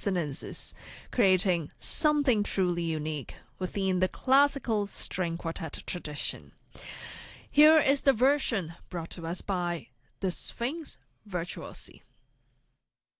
dissonances, creating something truly unique within the classical string quartet tradition. Here is the version brought to us by the Sphinx Virtuosi.